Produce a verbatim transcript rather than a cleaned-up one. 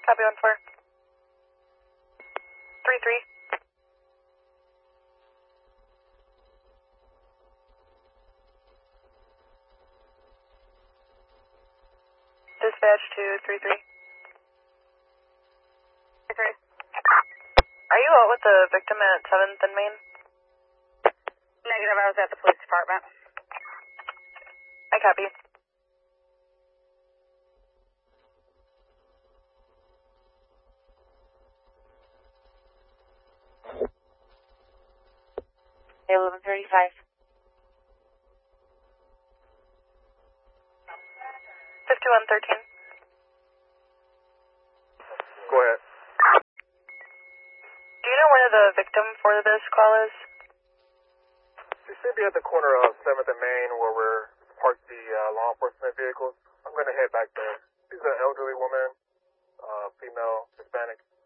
Copy one four. Three three. Dispatch to three three. Three three. Are you out with the victim at seventh and Main? Negative, I was at the police department. I copy. eleven thirty-five. fifty-one thirteen. Go ahead. Do you know where the victim for this call is? She should be at the corner of seventh and Main where we're parked the uh, law enforcement vehicles. I'm going to head back there. She's an elderly woman, uh, female, Hispanic.